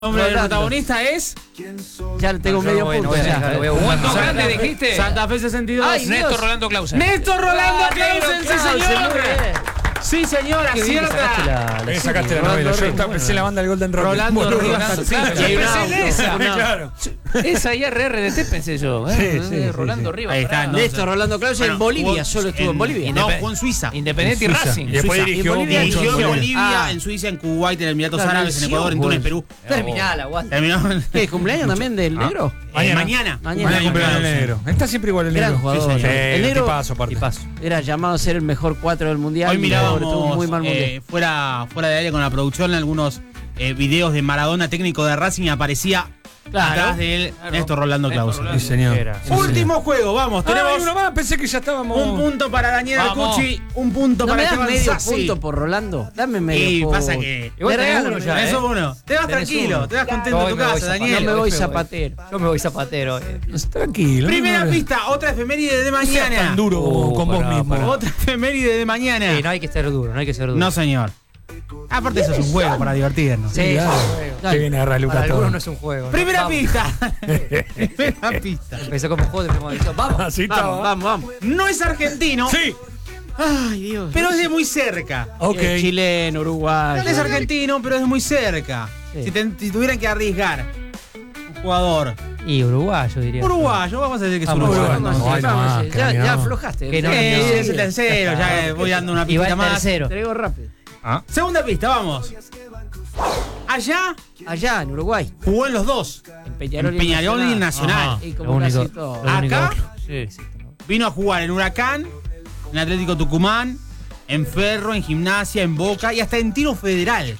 nombre del protagonista es. Ya tengo medio punto. ¿Cuánto grande dijiste? Santa Fe 62. Ay, Néstor Rolando Clausen. ¡Néstor Rolando Clausen! ¡Sí, señor! Sí, señor, acierta. Sacaste la novela. Yo pensé en la banda del Golden Rock. Rolando Rivas. Claro. Esa IRRDT pensé yo. Rolando Rivas. Ahí está. Néstor Rolando Clausen en Bolivia. Solo estuvo en Bolivia. No, jugó en Suiza. Independiente y Racing. Y después dirigió en Bolivia, en Suiza, en Kuwait, en Emiratos Árabes, en Ecuador, en Túnez, Perú. Terminal, aguanta. Terminó. ¿Qué? ¿Cumpleaños también del negro? Mañana. Mañana cumpleaños el negro. Está siempre igual el negro. Gran jugador. El negro aparte. Era llamado a ser el mejor 4 del mundial. Hoy mirábamos muy mal mundial. fuera de aire con la producción algunos videos de Maradona, técnico de Racing, y aparecía atrás de él Néstor Rolando Clausen. Sí, señor. Último juego, vamos. Tenemos uno más, pensé que ya estábamos. un punto para Daniel Arcucci, un punto para Esteban medio Sassi. punto por Rolando? Dame medio Y punto. pasa que Igual tenés uno ya, eso uno. Te vas tranquilo, te vas contento en tu casa, Daniel. No me voy zapatero. Yo me voy zapatero. Tranquilo. Primera pista, otra efeméride de mañana. Tan duro con vos mismo. Otra efeméride de mañana. Sí, no hay que ser duro, no hay que ser duro. No, señor. Aparte eso es un juego para divertirnos. Sí, Que viene a agarrar Lucas para todo. algunos no es un juego. ¿no? Primera Vamos. pista. Primera pista. Empezó como juego de premonición. Vamos. Así estaba. Vamos. No es argentino, Sí. Ay, Dios. pero es de muy cerca. Ok. Chileno, uruguayo. No es argentino, pero es de muy cerca. Sí. Si tuvieran que arriesgar un jugador Y uruguayo, diría. uruguayo, vamos a decir que es Vamos, uruguayo. no, Ya aflojaste. Que no, Es el tercero, ya voy dando una Y va pista el más. tercero. Te digo rápido. Segunda pista, vamos. Allá Allá, en Uruguay. jugó en los dos. En Peñarol, En Peñarol y en Nacional. Y como casi todo. Acá Sí. vino a jugar en Huracán, en Atlético Tucumán, en Ferro, en Gimnasia, en Boca y hasta en Tiro Federal.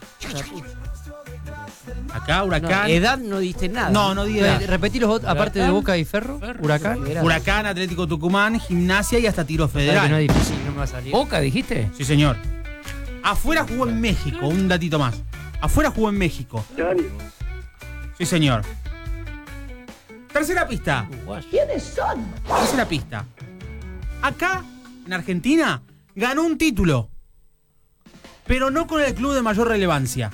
Acá, No, Huracán. edad no diste nada. No di edad. Repetí los otros, aparte de Boca y Ferro. Huracán. Huracán, Atlético Tucumán, Gimnasia y hasta Tiro Que no Federal. es difícil, no me va a salir. ¿Boca dijiste? Sí, señor. Afuera jugó en México, un datito más. Afuera jugó en México. Sí, señor. Tercera pista. ¿Quiénes son? Tercera pista. Acá, en Argentina, ganó un título. Pero no con el club de mayor relevancia.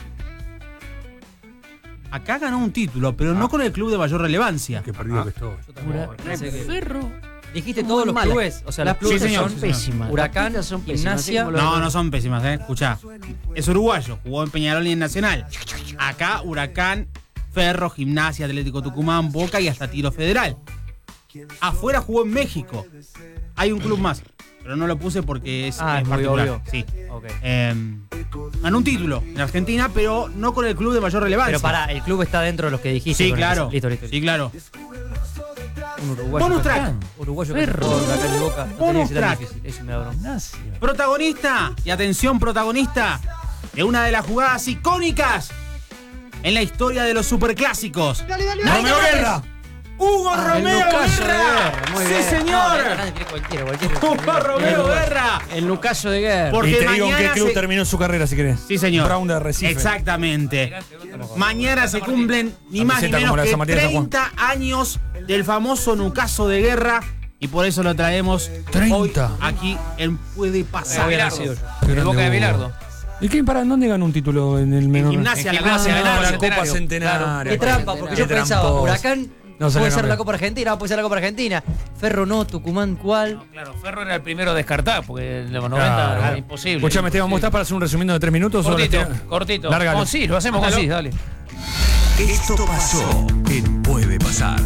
Acá ganó un título, pero no con el club de mayor relevancia. Qué perdido que estoy. Ferro. Dijiste todos los mala. clubes. O sea, Las las clubes Sí, señor, son sí, señor. pésimas. Huracán, Las pistas son pésimas, Gimnasia. así como lo- No son pésimas, escuchá. Es uruguayo, jugó en Peñarol y en Nacional. Acá, Huracán, Ferro, Gimnasia, Atlético Tucumán, Boca y hasta Tiro Federal. Afuera jugó en México. Hay un club más, pero no lo puse porque es Es muy particular. obvio. Sí. Ok. Ganó un título en Argentina, pero no con el club de mayor relevancia. Pero pará, el club está dentro de los que dijiste. Sí, con claro. Listo. Sí, claro. Un uruguayo. Bonus que- track. Uruguayo que Ferro. jugó en Huracán y Boca. No tenía Bonus que ser tan track. difícil. Eso me da bronca. Protagonista, y atención, protagonista de una de las jugadas icónicas en la historia de los superclásicos. Romeo Guerra. Hugo Romeo Lucaso de Guerra. Guerra, muy Sí, bien. señor. Cualquiera. Hugo Romeo Guerra. El Lucaso de Guerra. Porque Y te digo en qué mañana club se- terminó su carrera, si querés. Sí, señor. Brown de Recife. Exactamente. Mañana se cumplen ni más ni Camiseta menos como la de que San Martín de San Juan. 30 años del famoso Lucaso de Guerra. Y por eso lo traemos 30. hoy aquí en Puede Pasar. El Boca de Bilardo. ¿Y qué, para dónde ganó un título en el menor? Gimnasia, la Gimnasia, Gimnasia, ganó la la Copa Centenaria. Qué trampa, porque yo Qué pensaba, tramposo. Huracán No se puede le ser cambió. la Copa Argentina, puede ser la Copa Argentina. Ferro no, Tucumán, ¿cuál? Claro, Ferro era el primero a descartar, porque en los 90 Claro. era imposible. Escuchame, Esteban, ¿vos estás para hacer un resumiendo de 3 minutos? o Cortito, la tira- cortito. Lárgalo. Sí, lo hacemos con sí, dale. Esto pasó en Puede Pasar.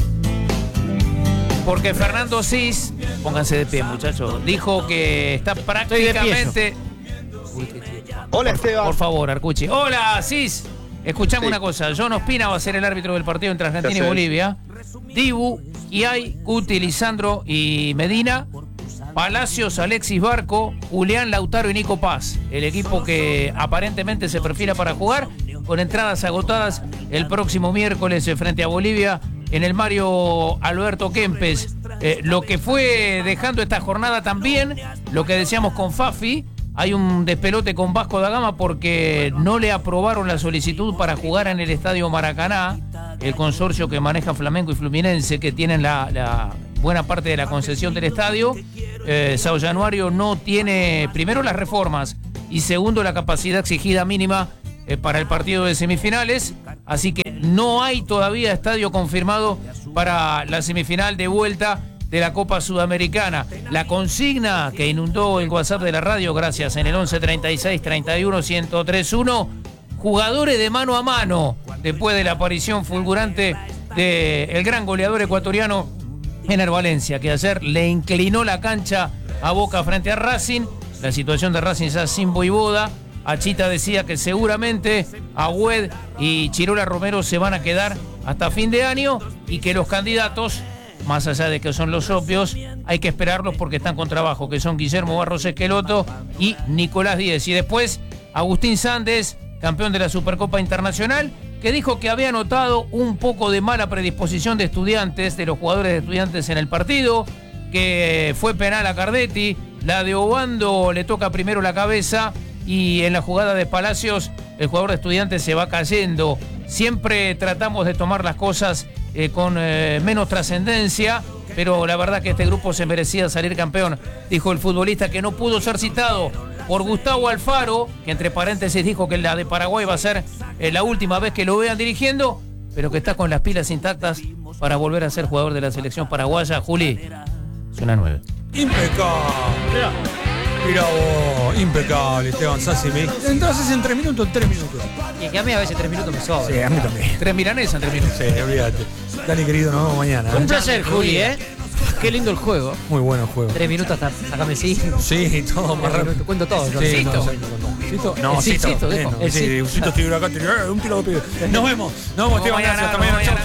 Porque Fernando Cis, pónganse de pie, muchachos, dijo que está prácticamente. Hola, Esteban. Por favor, Arcucci. Hola, Cis. Escuchame una cosa. John Ospina va a ser el árbitro del partido entre Argentina y Ya sé. Bolivia. Dibu, Iay, Cuti, Lisandro y Medina. Palacios, Alexis Barco, Julián Lautaro y Nico Paz. El equipo que aparentemente se perfila para jugar, con entradas agotadas el próximo miércoles frente a Bolivia en el Mario Alberto Kempes. Lo que fue dejando esta jornada también, lo que decíamos con Fafi, hay un despelote con Vasco da Gama porque no le aprobaron la solicitud para jugar en el Estadio Maracaná, el consorcio que maneja Flamengo y Fluminense, que tienen la buena parte de la concesión del estadio. Sao Januario no tiene, primero, las reformas y segundo, la capacidad exigida mínima para el partido de semifinales, así que no hay todavía estadio confirmado para la semifinal de vuelta de la Copa Sudamericana. La consigna que inundó el WhatsApp de la radio, gracias, en el 11 36 31 1031, jugadores de mano a mano, después de la aparición fulgurante del gran goleador ecuatoriano Ener Valencia, que ayer le inclinó la cancha a Boca frente a Racing. La situación de Racing ya sin Voivoda. Achita decía que seguramente Agüed y Chirola Romero se van a quedar hasta fin de año y que los candidatos, más allá de que son los obvios, hay que esperarlos porque están con trabajo, que son Guillermo Barros Esqueloto y Nicolás Díez. Y después Agustín Sández, campeón de la Supercopa Internacional, que dijo que había notado un poco de mala predisposición de Estudiantes, de los jugadores de Estudiantes en el partido, que fue penal a Cardetti, la de Obando le toca primero la cabeza y en la jugada de Palacios el jugador de Estudiantes se va cayendo. Siempre tratamos de tomar las cosas con menos trascendencia, pero la verdad que este grupo se merecía salir campeón, dijo el futbolista, que no pudo ser citado por Gustavo Alfaro, que entre paréntesis dijo que la de Paraguay va a ser la última vez que lo vean dirigiendo, pero que está con las pilas intactas para volver a ser jugador de la selección paraguaya. Juli, es una 9. Impecable. Mira vos, impecable, Esteban Sassi. Entonces en 3 minutos, 3 minutos. Y que a mí a veces 3 minutos me sobran. Sí, a mí también. 3 milanesas en 3 minutos. Sí, olvídate. Dani, querido, nos vemos mañana. Un placer, Juli, ¿eh? Qué lindo el juego. Muy bueno el juego. 3 minutos hasta sacame 5. Sí, todo más rápido. Te cuento todo. Sí, Cito. no, ¿Cito? No, El Cito. Cito, Bueno, el sí, Cito. un Cito estuviera acá, un tiro de pibe. Nos vemos, Esteban, mañana, gracias. Hasta mañana. mañana. Chau,